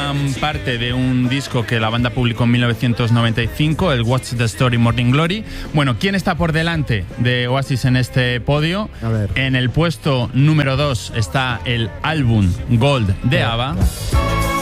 forman parte de un disco que la banda publicó en 1995, el What's the Story Morning Glory. Bueno, ¿quién está por delante de Oasis en este podio? A ver. En el puesto número 2 está el álbum Gold de ABBA.